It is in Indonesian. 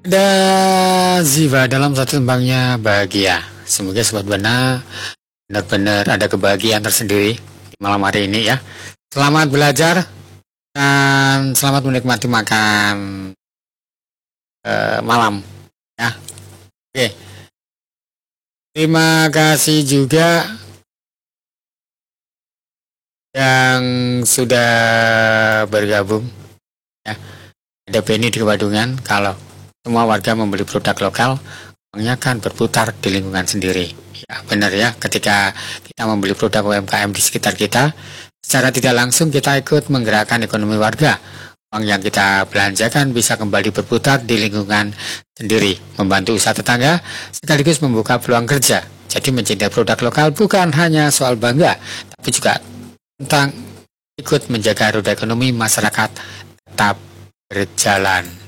Ada Ziva dalam satu tembangnya bahagia. Semoga Sobat Bana benar-benar ada kebahagiaan tersendiri di malam hari ini ya. Selamat belajar dan selamat menikmati makan malam ya. Oke. Terima kasih juga yang sudah bergabung ya. Ada Benny di Kewadungan. Kalau semua warga membeli produk lokal, uangnya kan berputar di lingkungan sendiri. Ya, benar ya. Ketika kita membeli produk UMKM di sekitar kita, secara tidak langsung kita ikut menggerakkan ekonomi warga. Uang yang kita belanjakan bisa kembali berputar di lingkungan sendiri, membantu usaha tetangga, sekaligus membuka peluang kerja. Jadi mencintai produk lokal bukan hanya soal bangga, tapi juga tentang ikut menjaga roda ekonomi masyarakat tetap berjalan.